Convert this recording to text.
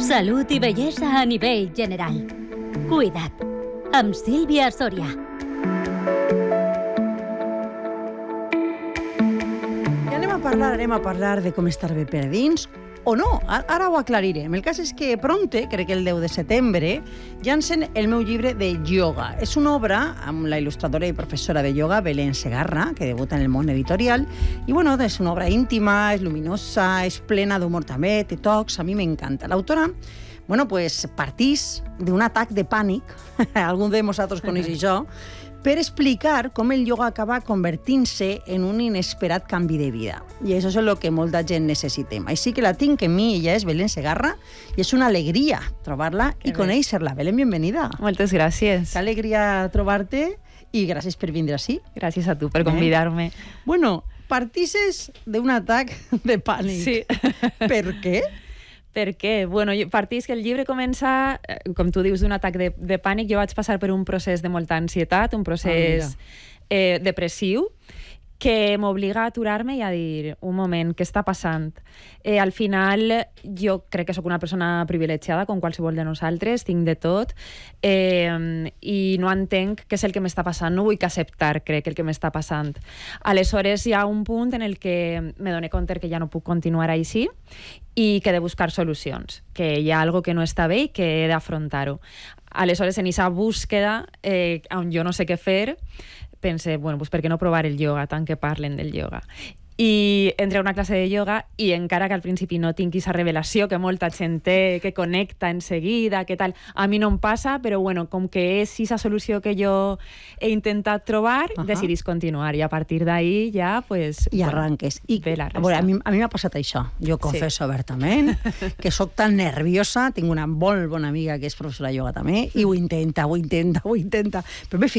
Salut i bellesa a nivell general. Cuida't. Amb Sílvia Soria. I anem a parlar de com estar bé per dins o no, ara ho aclarirem. El cas és que prompte, crec que el 10 de setembre, llancen el meu llibre de ioga. És una obra amb la il·lustradora i professora de ioga Belén Segarra, que debuta en el món editorial, i bueno, és una obra íntima, és luminosa, és plena d'humor també, té tocs, a mi m'encanta. L'autora, bueno, pues partís d'un atac de pànic, algun de vosaltres coneix això, per explicar com el ioga acaba convertint-se en un inesperat canvi de vida. I això és el que molta gent necessitem. Així que la tinc en mi, ella és Belén Segarra, i és una alegria trobar-la i conèixer-la. Belén, bienvenida. Moltes gràcies. Qué alegria trobar-te i gràcies per vindre així. Gràcies a tu per convidar-me. Bueno, partisses d'un atac de pànic. Sí. Per què? Per què? Bueno, partís que el llibre comença, com tu dius, d'un atac de pànic. Jo vaig passar per un procés de molta ansietat, un procés depressiu, que m'obliga a aturar-me i a dir, un moment, què està passant? Al final, jo crec que sóc una persona privilegiada, com qualsevol de nosaltres, tinc de tot, i no entenc què és el que m'està passant, no vull acceptar, crec, el que m'està passant. Aleshores, hi ha un punt en el que me dono compte que ja no puc continuar així i que he de buscar solucions, que hi ha alguna que no està bé i que he d'afrontar-ho. Aleshores, en aquesta búsqueda, on jo no sé què fer, pense, bueno, pues per què no provar el ioga, tant que parlen del ioga? I entré a una classe de ioga i encara que al principi no tinc aquesta revelació que molta gent té, que connecta en seguida, que tal, a mi no em passa, però bueno, com que és aquesta solució que jo he intentat trobar, decidís continuar i a partir d'ahí ja, pues... I arranques. I, bé la resta. A mi m'ha passat això. Jo confesso obertament que sóc tan nerviosa, tinc una molt bona amiga que és professora de ioga també, i ho intenta. Però bé,